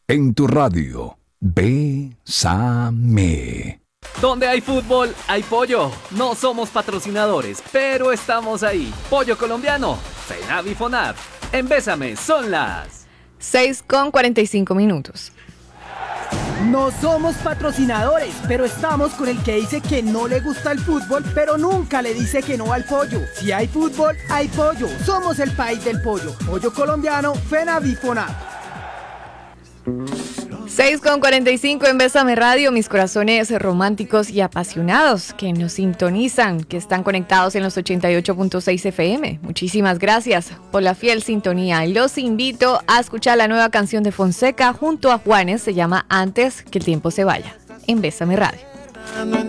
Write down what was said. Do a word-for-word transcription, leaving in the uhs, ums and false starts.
En tu radio, Bésame. Donde hay fútbol, hay pollo. No somos patrocinadores, pero estamos ahí. Pollo colombiano, FENAVI FONAR. En Bésame son las seis con cuarenta y cinco minutos. No somos patrocinadores, pero estamos con el que dice que no le gusta el fútbol, pero nunca le dice que no al pollo. Si hay fútbol, hay pollo. Somos el país del pollo. Pollo colombiano, FENAVI FONAR. seis con cuarenta y cinco en Bésame Radio, mis corazones románticos y apasionados que nos sintonizan, que están conectados en los ochenta y ocho punto seis F M. Muchísimas gracias por la fiel sintonía. Los invito a escuchar la nueva canción de Fonseca junto a Juanes, se llama Antes que el tiempo se vaya, en Bésame Radio.